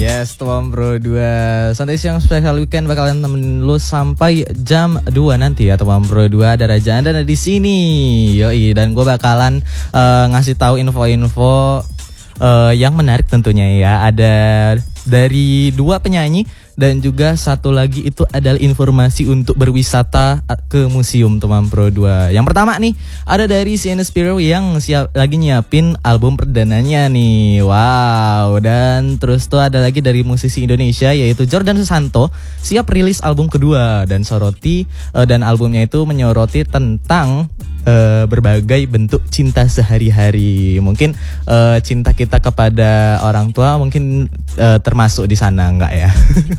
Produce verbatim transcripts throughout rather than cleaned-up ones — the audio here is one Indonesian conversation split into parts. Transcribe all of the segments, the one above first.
Yes, teman Pro dua. Santai siang spesial weekend bakalan temenin lu sampai jam dua nanti ya, teman Pro dua. Ada Raja Anda di sini. Yoi, dan gue bakalan uh, ngasih tahu info-info uh, yang menarik tentunya ya. Ada dari dua penyanyi dan juga satu lagi itu adalah informasi untuk berwisata ke museum, teman Pro dua. Yang pertama nih, ada dari Sienna Spiro yang siap lagi nyiapin album perdananya nih. Wow, dan terus tuh ada lagi dari musisi Indonesia yaitu Jordan Susanto siap rilis album kedua dan soroti uh, dan albumnya itu menyoroti tentang uh, berbagai bentuk cinta sehari-hari. Mungkin uh, cinta kita kepada orang tua mungkin uh, termasuk di sana enggak ya?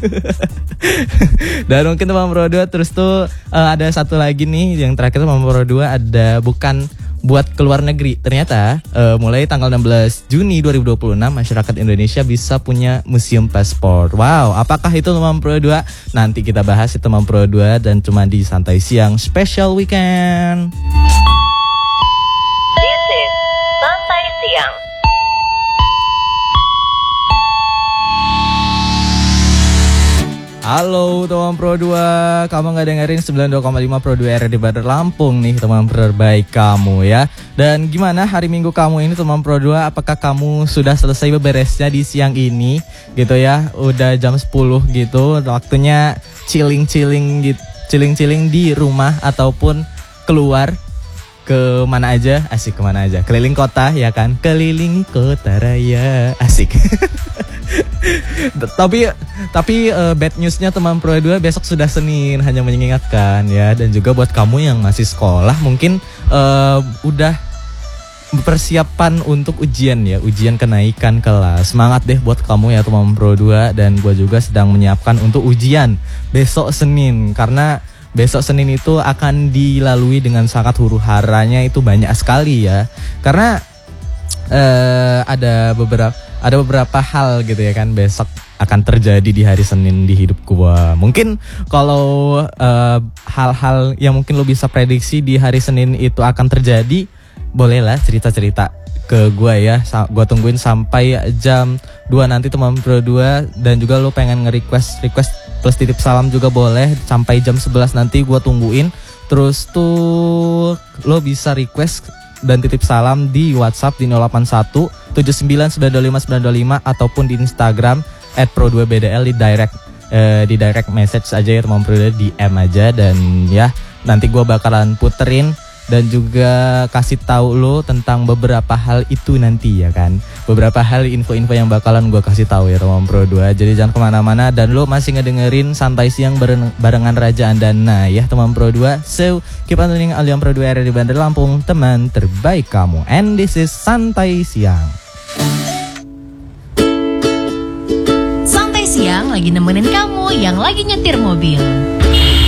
Dan mungkin teman Pro dua terus tuh uh, ada satu lagi nih yang terakhir teman Pro dua ada bukan buat keluar negeri. Ternyata uh, mulai tanggal enam belas Juni dua ribu dua puluh enam masyarakat Indonesia bisa punya museum paspor. Wow, apakah itu teman Pro dua? Nanti kita bahas itu teman Pro dua dan cuma di Santai Siang Special Weekend. This is Santai Siang. Halo teman Pro dua, kamu gak dengerin sembilan puluh dua koma lima Pro dua R di Bandar Lampung nih teman terbaik kamu ya. Dan gimana hari Minggu kamu ini teman Pro dua, apakah kamu sudah selesai beberesnya di siang ini gitu ya. Udah jam sepuluh gitu, waktunya chilling-chilling gitu, chilling-chilling di rumah ataupun keluar ke mana aja, asik kemana aja, keliling kota ya kan, keliling kota raya, asik. tapi tapi uh, bad newsnya teman Pro dua besok sudah Senin, hanya mengingatkan ya. Dan juga buat kamu yang masih sekolah mungkin uh, udah persiapan untuk ujian ya, ujian kenaikan kelas. Semangat deh buat kamu ya teman Pro dua. Dan gue juga sedang menyiapkan untuk ujian besok Senin, karena besok Senin itu akan dilalui dengan sangat huru haranya itu banyak sekali ya. Karena uh, ada beberapa ada beberapa hal gitu ya kan besok akan terjadi di hari Senin di hidup gua. Mungkin kalau uh, hal-hal yang mungkin lo bisa prediksi di hari Senin itu akan terjadi, bolehlah cerita-cerita ke gua ya. Gua tungguin sampai jam dua nanti teman Pro dua. Dan juga lo pengen nge-request request plus titip salam juga boleh. Sampai jam sebelas nanti gua tungguin. Terus tuh lo bisa request dan titip salam di WhatsApp di nol delapan satu tujuh sembilan sembilan dua lima sembilan dua lima ataupun di Instagram at pro dua b d l di direct eh, di direct message aja ya teman Pro dua, D M aja. Dan ya nanti gue bakalan puterin dan juga kasih tahu lo tentang beberapa hal itu nanti ya kan, beberapa hal info-info yang bakalan gue kasih tahu ya teman Pro dua. Jadi jangan kemana-mana dan lo masih ngedengerin Santai Siang bareng, barengan Raja Andana ya teman Pro dua. So keep on tuning Aliam Pro dua R di Bandar Lampung, teman terbaik kamu. And this is Santai Siang. Santai Siang lagi nemenin kamu yang lagi nyetir mobil.